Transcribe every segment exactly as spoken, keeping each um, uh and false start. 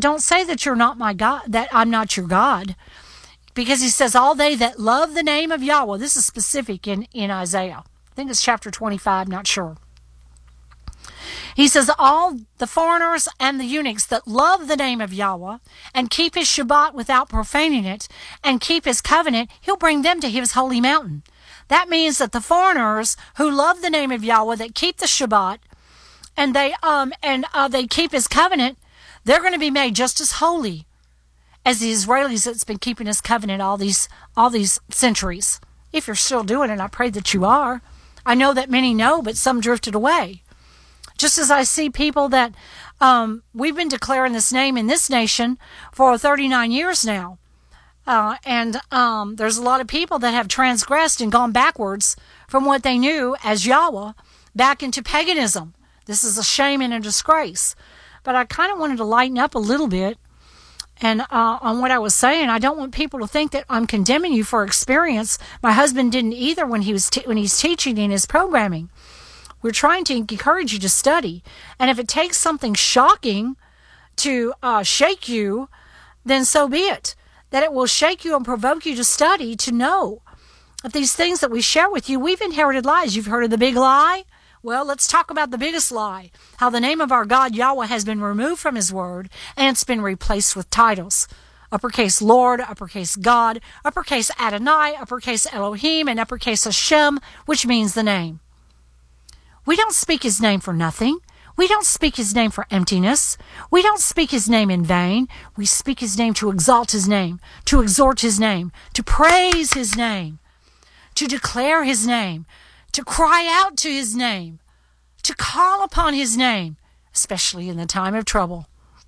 don't say that you're not my God, that I'm not your God. Because he says, all they that love the name of Yahweh, this is specific in, in Isaiah. I think it's chapter twenty-five, not sure. He says, all the foreigners and the eunuchs that love the name of Yahweh and keep his Shabbat without profaning it and keep his covenant, he'll bring them to his holy mountain. That means that the foreigners who love the name of Yahweh, that keep the Shabbat, and they um and uh, they keep his covenant, they're going to be made just as holy as the Israelis that's been keeping his covenant all these all these centuries. If you're still doing it, I pray that you are. I know that many know, but some drifted away. Just as I see people that um, we've been declaring this name in this nation for thirty-nine years now. Uh, and um, there's a lot of people that have transgressed and gone backwards from what they knew as Yahweh back into paganism. This is a shame and a disgrace. But I kind of wanted to lighten up a little bit and uh, on what I was saying. I don't want people to think that I'm condemning you for experience. My husband didn't either when he was t- when he's teaching in his programming. We're trying to encourage you to study. And if it takes something shocking to uh, shake you, then so be it. That it will shake you and provoke you to study, to know that these things that we share with you, we've inherited lies. You've heard of the big lie? Well, let's talk about the biggest lie. How the name of our God, Yahweh, has been removed from his word, and it's been replaced with titles. Uppercase Lord, uppercase God, uppercase Adonai, uppercase Elohim, and uppercase Hashem, which means the name. We don't speak his name for nothing. We don't speak his name for emptiness. We don't speak his name in vain. We speak his name to exalt his name, to exhort his name, to praise his name, to declare his name, to cry out to his name, to call upon his name, especially in the time of trouble.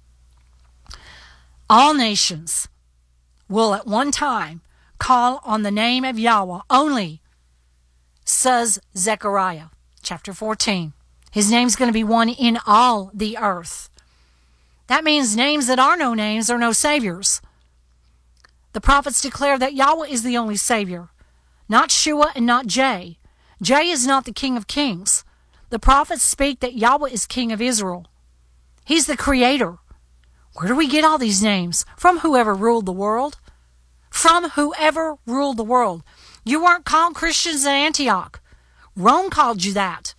All nations will at one time call on the name of Yahweh only, says Zechariah. Chapter fourteen. His name's going to be one in all the earth. That means names that are no names are no saviors. The prophets declare that Yahweh is the only savior, not Shua and not Jay. Jay is not the King of Kings. The prophets speak that Yahweh is King of Israel. He's the creator. Where do we get all these names? From whoever ruled the world. From whoever ruled the world. You weren't called Christians in Antioch. Rome called you that.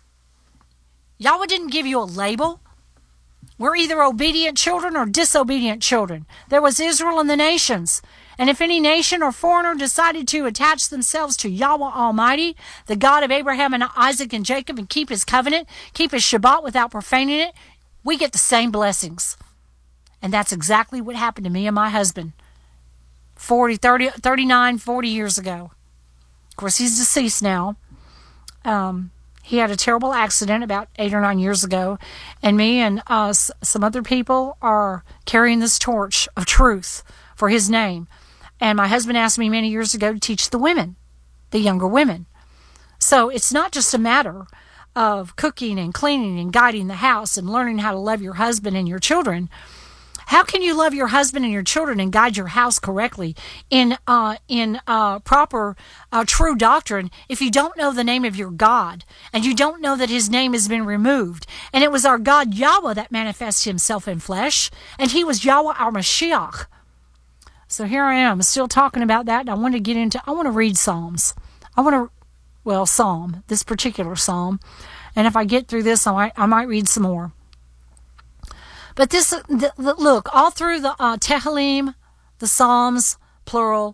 Yahweh didn't give you a label. We're either obedient children or disobedient children. There was Israel and the nations. And if any nation or foreigner decided to attach themselves to Yahweh Almighty, the God of Abraham and Isaac and Jacob, and keep his covenant, keep his Shabbat without profaning it, we get the same blessings. And that's exactly what happened to me and my husband forty, thirty, thirty-nine, forty years ago. Of course, he's deceased now. Um, he had a terrible accident about eight or nine years ago, and me and uh, some other people are carrying this torch of truth for his name. And my husband asked me many years ago to teach the women, the younger women. So it's not just a matter of cooking and cleaning and guiding the house and learning how to love your husband and your children. How can you love your husband and your children and guide your house correctly in uh, in uh, proper, uh, true doctrine if you don't know the name of your God and you don't know that his name has been removed? And it was our God Yahweh that manifested himself in flesh, and he was Yahweh our Mashiach. So here I am, still talking about that, and I want to get into, I want to read Psalms. I want to, well, Psalm, this particular Psalm. And if I get through this, I might, I might read some more. But this, the, the, look, all through the uh, Tehillim, the Psalms, plural,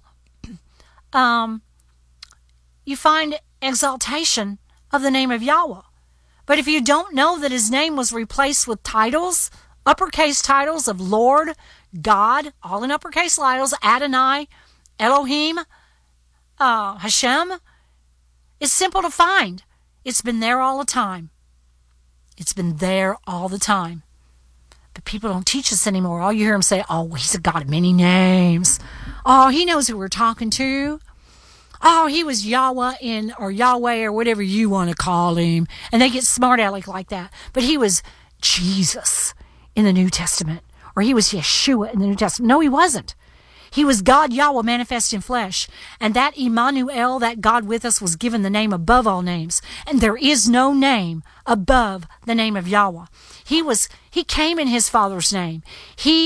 um, you find exaltation of the name of Yahweh. But if you don't know that his name was replaced with titles, uppercase titles of Lord, God, all in uppercase titles, Adonai, Elohim, uh, Hashem, it's simple to find. It's been there all the time. It's been there all the time. But people don't teach us anymore. All you hear them say, oh, he's a God of many names. Oh, he knows who we're talking to. Oh, he was Yahweh in, or Yahweh, or whatever you want to call him. And they get smart aleck like that. But he was Jesus in the New Testament. Or he was Yeshua in the New Testament. No, he wasn't. He was God Yahweh manifest in flesh. And that Emmanuel, that God with us, was given the name above all names. And there is no name above the name of Yahweh. He was, he came in his Father's name. He